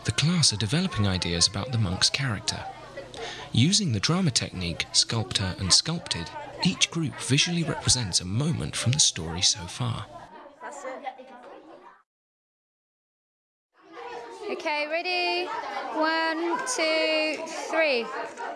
The class are developing ideas about the monk's character. Using the drama technique, sculptor and sculpted, each group visually represents a moment from the story so far. Okay, ready? 1, 2, 3.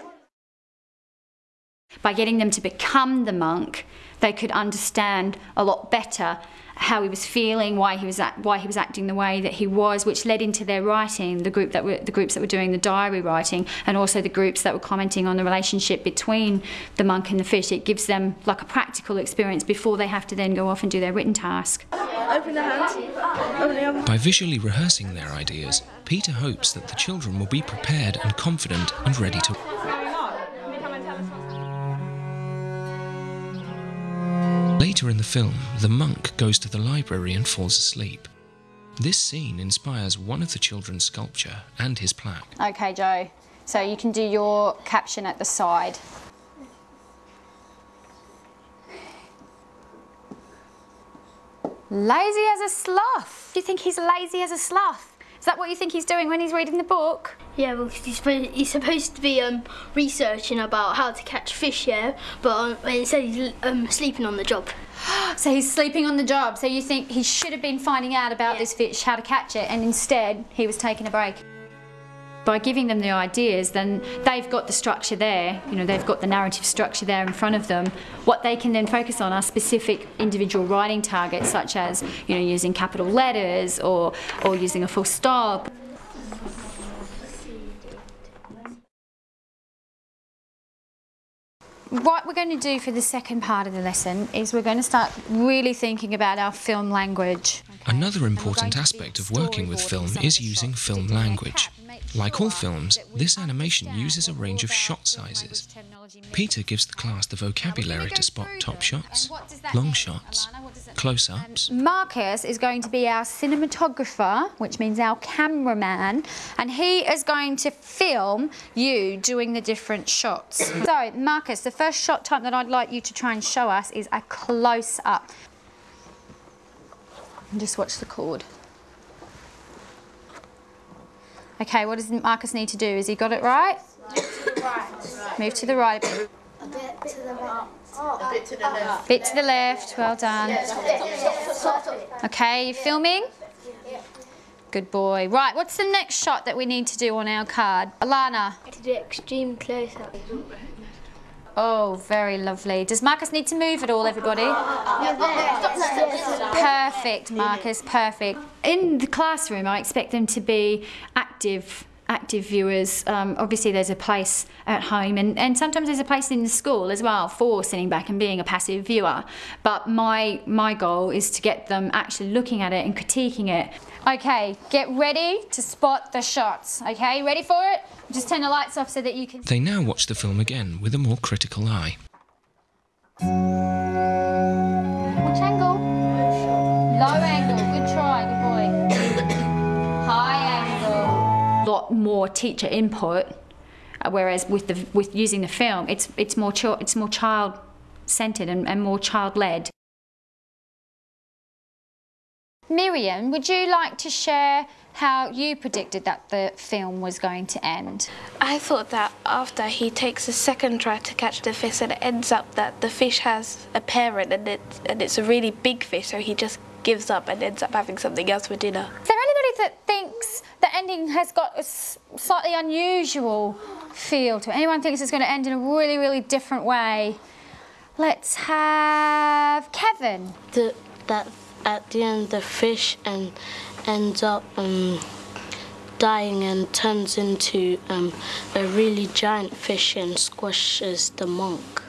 By getting them to become the monk, they could understand a lot better how he was feeling, why he was acting the way that he was, which led into their writing. The groups that were doing the diary writing, and also the groups that were commenting on the relationship between the monk and the fish. It gives them like a practical experience before they have to then go off and do their written task. Open the hands. Open the other. By visually rehearsing their ideas, Peter hopes that the children will be prepared and confident and ready to. Later in the film, the monk goes to the library and falls asleep. This scene inspires one of the children's sculpture and his plaque. Okay, Joe, so you can do your caption at the side. Lazy as a sloth. Do you think he's lazy as a sloth? Is that what you think he's doing when he's reading the book? Yeah, well, he's supposed to be researching about how to catch fish, yeah, but instead he's sleeping on the job. So he's sleeping on the job, so you think he should have been finding out about this fish, how to catch it, and instead he was taking a break. By giving them the ideas, then they've got the structure there, you know, they've got the narrative structure there in front of them. What they can then focus on are specific individual writing targets, such as, you know, using capital letters or using a full stop. What we're going to do for the second part of the lesson is we're going to start really thinking about our film language. Another important aspect of working with film is using film language. Like all films, this animation uses a range of shot sizes. Peter gives the class the vocabulary to spot top shots, long shots, close-ups. Marcus is going to be our cinematographer, which means our cameraman, and he is going to film you doing the different shots. So, Marcus, the first shot type that I'd like you to try and show us is a close-up. And just watch the cord. Okay, what does Marcus need to do? Has he got it right? Move to the right. Move to the right a bit. A bit to the right. A bit to the left. Bit to the left, well done. Okay, you filming? Good boy. Right, what's the next shot that we need to do on our card? Alana? To do extreme close-up. Oh, very lovely. Does Marcus need to move at all, everybody? Perfect, Marcus, perfect. In the classroom, I expect them to be active viewers. Obviously, there's a place at home, and sometimes there's a place in the school as well for sitting back and being a passive viewer. But my goal is to get them actually looking at it and critiquing it. Okay, get ready to spot the shots. Okay, ready for it? Just turn the lights off so that you can... They now watch the film again with a more critical eye. Which angle? Low angle. Good try. Good boy. High angle. A lot more teacher input, whereas with using the film, it's more child-centered and more child-led. Miriam, would you like to share how you predicted that the film was going to end? I thought that after he takes a second try to catch the fish, and it ends up that the fish has a parent and it's a really big fish, so he just gives up and ends up having something else for dinner. Is there anybody that thinks the ending has got a slightly unusual feel to it? Anyone thinks it's going to end in a really, really different way? Let's have Kevin. That at the end the fish ends up dying and turns into a really giant fish and squashes the monk.